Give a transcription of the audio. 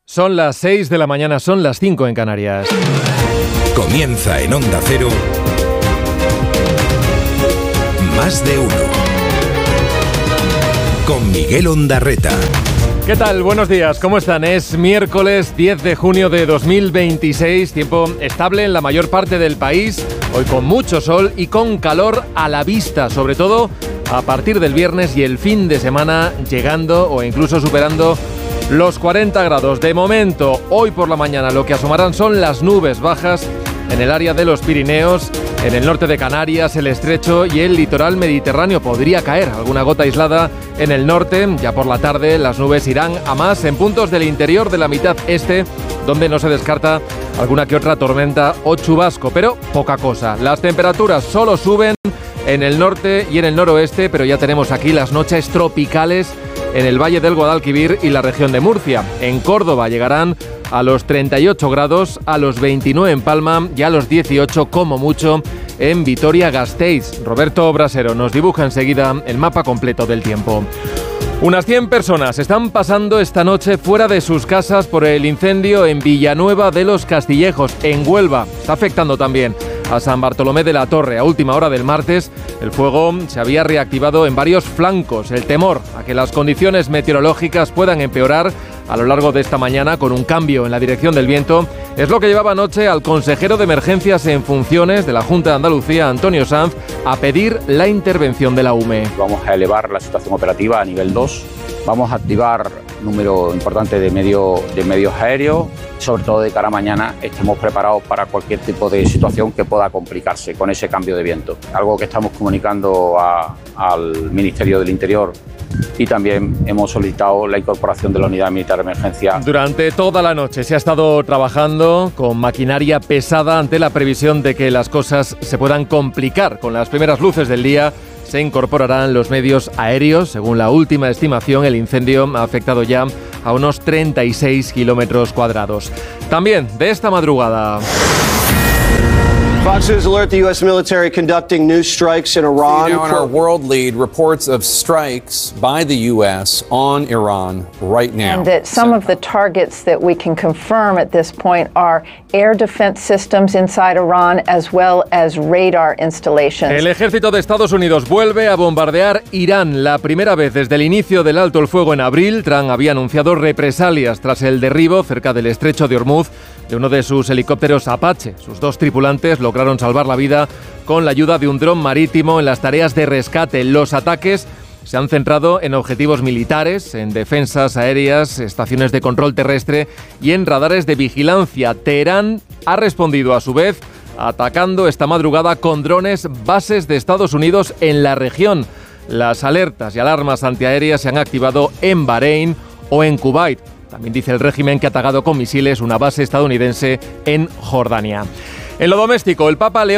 Son las 6 de la mañana, son las 5 en Canarias. Comienza en Onda Cero Más de Uno con Miguel Ondarreta. ¿Qué tal? Buenos días, ¿cómo están? Es miércoles 10 de junio de 2026, tiempo estable en la mayor parte del país, hoy con mucho sol y con calor a la vista, sobre todo a partir del viernes y el fin de semana llegando o incluso superando los 40 grados. De momento, hoy por la mañana lo que asomarán son las nubes bajas en el área de los Pirineos, en el norte de Canarias, el Estrecho y el litoral mediterráneo. Podría caer alguna gota aislada en el norte. Ya por la tarde las nubes irán a más en puntos del interior de la mitad este, donde no se descarta alguna que otra tormenta o chubasco, pero poca cosa. Las temperaturas solo suben en el norte y en el noroeste, pero ya tenemos aquí las noches tropicales en el Valle del Guadalquivir y la región de Murcia. En Córdoba llegarán a los 38 grados, a los 29 en Palma y a los 18 como mucho en Vitoria-Gasteiz. Roberto Brasero nos dibuja enseguida el mapa completo del tiempo. Unas 100 personas están pasando esta noche fuera de sus casas por el incendio en Villanueva de los Castillejos, en Huelva. Está afectando también a San Bartolomé de la Torre. A última hora del martes, el fuego se había reactivado en varios flancos. El temor a que las condiciones meteorológicas puedan empeorar a lo largo de esta mañana con un cambio en la dirección del viento es lo que llevaba anoche al consejero de emergencias en funciones de la Junta de Andalucía, Antonio Sanz, a pedir la intervención de la UME. Vamos a elevar la situación operativa a nivel 2. Vamos a activar un número importante de medios aéreos. Sobre todo de cara a mañana estemos preparados para cualquier tipo de situación que pueda complicarse con ese cambio de viento. Algo que estamos comunicando al Ministerio del Interior, y también hemos solicitado la incorporación de la Unidad Militar de Emergencia. Durante toda la noche se ha estado trabajando con maquinaria pesada ante la previsión de que las cosas se puedan complicar. Con las primeras luces del día se incorporarán los medios aéreos. Según la última estimación, el incendio ha afectado ya a unos 36 kilómetros cuadrados. También de esta madrugada. Fox News alert the U.S. military conducting new strikes in Iran. Now in our world lead, reports of strikes by the U.S. on Iran right now. And that some of the targets that we can confirm at this point are air defense systems inside Iran as well as radar installations. El ejército de Estados Unidos vuelve a bombardear Irán. La primera vez desde el inicio del alto el fuego en abril. Trump había anunciado represalias tras el derribo cerca del estrecho de Hormuz de uno de sus helicópteros Apache. Sus dos tripulantes lograron salvar la vida con la ayuda de un dron marítimo en las tareas de rescate. Los ataques se han centrado en objetivos militares, en defensas aéreas, estaciones de control terrestre y en radares de vigilancia. Teherán ha respondido a su vez atacando esta madrugada con drones bases de Estados Unidos en la región. Las alertas y alarmas antiaéreas se han activado en Bahrein o en Kuwait. También dice el régimen que ha atacado con misiles una base estadounidense en Jordania. En lo doméstico, el Papa León